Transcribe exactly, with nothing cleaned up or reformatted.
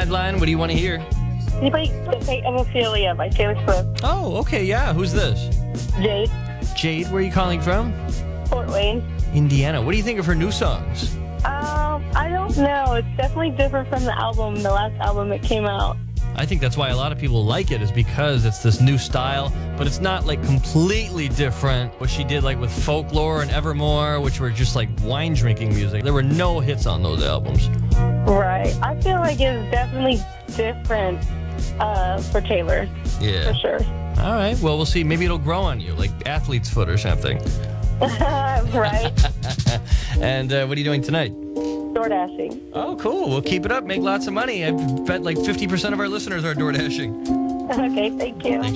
Sideline. What do you want to hear? You play The Fate of Ophelia by Taylor Swift. Oh, okay, yeah. Who's this? Jade, Jade, where are you calling from? Fort Wayne. Indiana. What do you think of her new songs? Um, I don't know. It's definitely different from the album, the last album that came out. I think that's why a lot of people like it, is because it's this new style, but it's not like completely different. What she did like with Folklore and Evermore, which were just like wine drinking music. There were no hits on those albums. Right. I feel like it's definitely different uh, for Taylor. Yeah. For sure. All right. Well, we'll see. Maybe it'll grow on you, like athlete's foot or something. Right. And uh, what are you doing tonight? Door dashing. Oh, cool. We'll keep it up. Make lots of money. I bet like fifty percent of our listeners are door dashing. Okay, thank you.